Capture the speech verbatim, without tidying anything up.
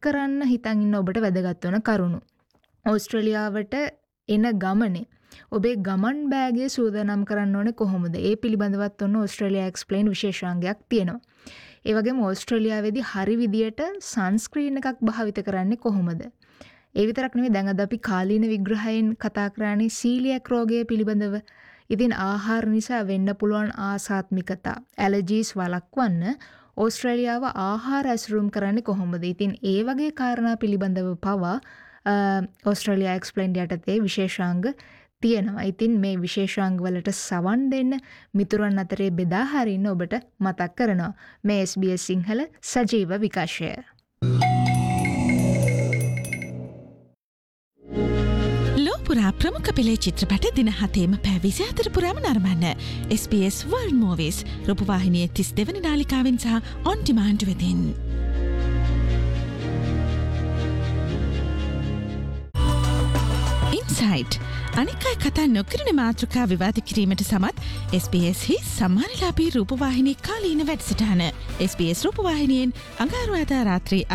කරන්න හිතන් ඉන්න ඔබට වැදගත් වන කරුණු. ඕස්ට්‍රේලියාවට එන ගමනේ ඔබේ ගමන් බෑගය සූදානම් කරන්න ඕනේ කොහොමද? ඒ පිළිබඳවත් ඔන්න ඕස්ට්‍රේලියා එක්ස්ප්ලেইন විශේෂාංගයක් තියෙනවා. ඒ වගේම ඕස්ට්‍රේලියාවේදී හරි විදියට සන්ස්ක්‍රීන් එකක් භාවිත කරන්නේ කොහොමද? ඒ විතරක් නෙවෙයි දැන් අද අපි කාලීන විග්‍රහයෙන් කතා කරන්නේ සීලියක් රෝගය පිළිබඳව. ඉතින් ආහාර නිසා වෙන්න පුළුවන් ආසාත්මිකතා, ඇලර්ජීස් වළක්වන්න ඕස්ට්‍රේලියාව ආහාර ඇසුරුම් කරන්නේ කොහොමද? ඉතින් ඒ වගේ කාරණා පිළිබඳව පවා ඕස්ට්‍රේලියා එක්ස්ප්ලেইන් යටතේ විශේෂාංග තියෙනවා. ඉතින් මේ විශේෂාංග වලට සවන් දෙන්න මිතුරන් අතරේ බෙදා හරින්න ඔබට මතක් කරනවා. මේ එස් බී එස් සිංහල සජීව විකාශය. ලෝපුරා ප්‍රමුඛ පෙළේ චිත්‍රපට දින හතේම පැය විසිහතර පුරාම නරඹන්න S B S World Movies රූපවාහිනියේ තිස් දෙවැනි නාලිකාවෙන් සහ on demand වෙතින්. Insight අනික් අය කතා නොකරන මාතෘකා විවාද කිරීමට සමත් එස් බී එස් හි සම්මානලාභී රූපවාහිනී කාලීන වැඩසටහන එස් බී එස් රූපවාහිනියෙන් අඟහරුවාදා රාත්‍රී